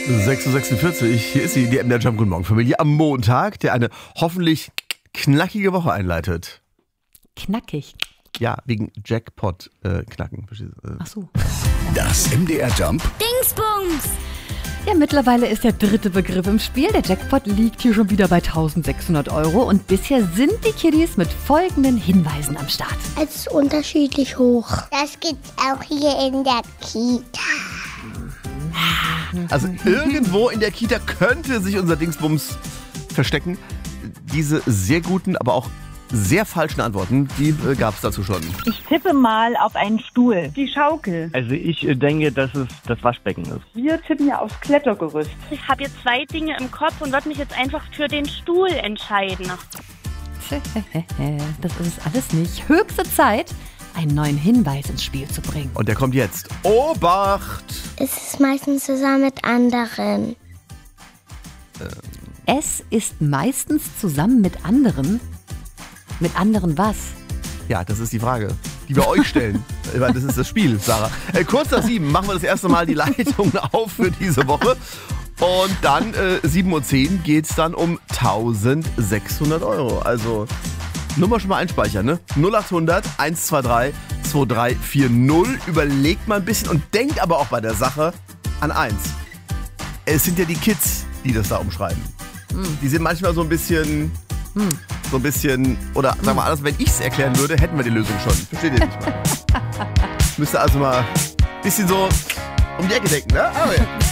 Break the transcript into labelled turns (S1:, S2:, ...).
S1: 6.46 Uhr, hier ist sie, die MDR Jump. Guten Morgen, Familie. Am Montag, der eine hoffentlich knackige Woche einleitet.
S2: Knackig.
S1: Ja, wegen Jackpot knacken.
S2: Ach so.
S3: Das MDR Jump
S4: Dingsbums!
S2: Ja, mittlerweile ist der dritte Begriff im Spiel. Der Jackpot liegt hier schon wieder bei 1.600 Euro. Und bisher sind die Kiddies mit folgenden Hinweisen am Start.
S5: Es ist unterschiedlich hoch.
S4: Das gibt's auch hier in der Kita.
S1: Also irgendwo in der Kita könnte sich unser Dingsbums verstecken. Diese sehr guten, aber auch sehr falschen Antworten, die gab es dazu schon.
S6: Ich tippe mal auf einen Stuhl.
S7: Die Schaukel.
S8: Also ich denke, dass es das Waschbecken ist.
S7: Wir tippen ja aufs Klettergerüst.
S9: Ich habe jetzt zwei Dinge im Kopf und würde mich jetzt einfach für den Stuhl entscheiden.
S2: Das ist es alles nicht. Höchste Zeit, einen neuen Hinweis ins Spiel zu bringen.
S1: Und der kommt jetzt. Obacht!
S5: Es ist meistens zusammen mit anderen.
S2: Es ist meistens zusammen mit anderen. Mit anderen was?
S1: Ja, das ist die Frage, die wir euch stellen. Das ist das Spiel, Sarah. Kurz nach 7 machen wir das erste Mal die Leitung auf für diese Woche. Und dann 7.10 Uhr geht es dann um 1.600 Euro. Also Nummer schon mal einspeichern, ne? 0800 123 2340. Überlegt mal ein bisschen und denkt aber auch bei der Sache an eins. Es sind ja die Kids, die das da umschreiben. Die sind manchmal so ein bisschen... oder sagen wir anders, wenn ich es erklären würde, hätten wir die Lösung schon. Versteht ihr nicht mal? Müsste also mal ein bisschen so um die Ecke denken, ne? Aber ja.